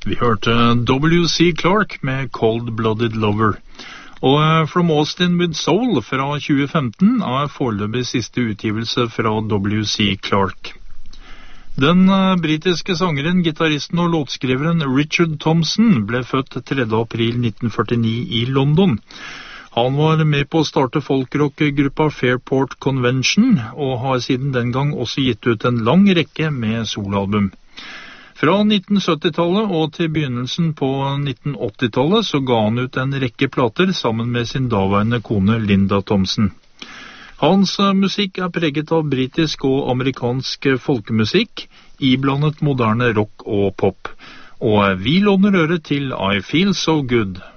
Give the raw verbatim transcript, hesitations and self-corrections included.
Vi hørte W C Clark med Cold-Blooded Lover. Og From Austin with Soul fra tjue femten er foreløpig siste utgivelse fra W C Clark. Den britiske sangeren, gitaristen og låtskriveren Richard Thompson ble født tredje april nitten førtini i London. Han var med på å starte folkrock-gruppa Fairport Convention, og har siden den gang også gitt ut en lang rekke med soloalbum. Fra nitten syttitallet og til begynnelsen på nitten åttitallet så ga han ut en rekke plater sammen med sin daværende kone Linda Thompson. Hans musikk er preget av britisk og amerikansk folkemusikk, iblandet moderne rock og pop. Og vi låner øret til I Feel So Good.